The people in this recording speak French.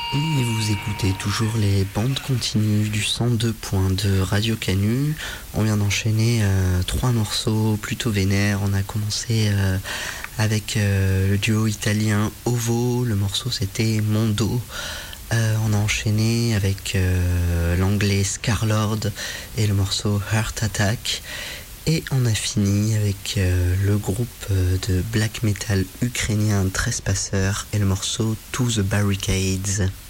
Et vous écoutez toujours les bandes continues du 102.2 Radio Canu. On vient d'enchaîner 3 morceaux plutôt vénères. On a commencé avec le duo italien Ovo. Le morceau c'était Mondo. On a enchaîné avec l'anglais Scarlord et le morceau Heart Attack. Et on a fini avec le groupe de black metal ukrainien Trespasseur et le morceau To the Barricades.